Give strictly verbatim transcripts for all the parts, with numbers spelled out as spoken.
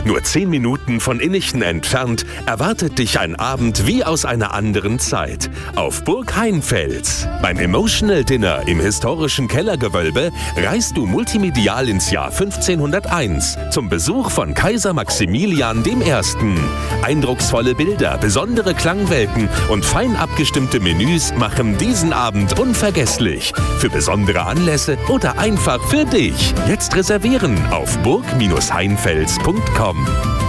Nur zehn Minuten von Innichten entfernt erwartet dich ein Abend wie aus einer anderen Zeit. Auf Burg Heinfels. Beim Emotional Dinner im historischen Kellergewölbe reist du multimedial ins Jahr fünfzehnhunderteins zum Besuch von Kaiser Maximilian der Erste. Eindrucksvolle Bilder, besondere Klangwelten und fein abgestimmte Menüs machen diesen Abend unvergesslich. Für besondere Anlässe oder einfach für dich. Jetzt reservieren auf burg heinfels punkt com.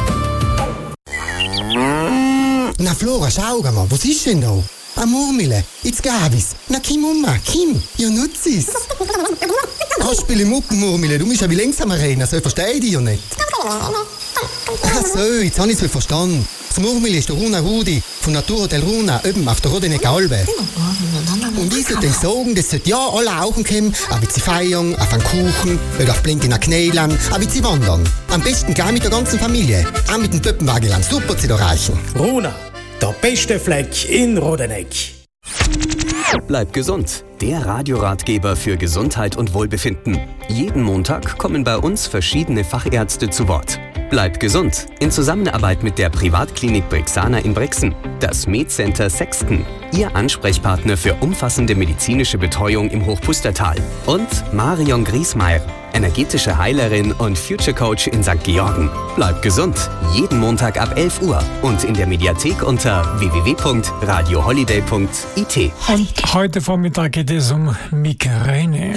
Na Flora, schau mal, was ist denn da? Ein Murmel, jetzt gab es. Na Kim, Mama, Kim, ja nutz es. Kasperle Muckenmurmel, du musst ja wie langsam reden, so verstehe ich dich ja nicht. Ach so, jetzt habe ich es verstanden. Das Murmel ist der Runa Rudi von Naturhotel Runa, oben auf der Rodenecker Albe. Und ich sollte sagen, das sollte ja alle auch kommen, auch mit sie feiern, auf einen Kuchen oder auf blinkender Knälan, auch mit sie wandern. Am besten gleich mit der ganzen Familie, auch mit dem Pöppenwagenland, super zu erreichen. Runa, der beste Fleck in Rodeneck. Bleib gesund, der Radioratgeber für Gesundheit und Wohlbefinden. Jeden Montag kommen bei uns verschiedene Fachärzte zu Wort. Bleib gesund, in Zusammenarbeit mit der Privatklinik Brixana in Brixen, das MedCenter Sexten, Ihr Ansprechpartner für umfassende medizinische Betreuung im Hochpustertal, und Marion Griesmeier, energetische Heilerin und Future Coach in Sankt Georgen. Bleib gesund, jeden Montag ab elf Uhr und in der Mediathek unter w w w punkt radio holiday punkt i t. Und heute Vormittag geht es um Migräne.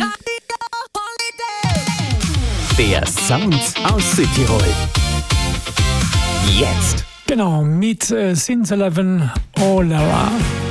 Der Sound aus Südtirol. Jetzt. Genau, mit äh, Since eleven All Around.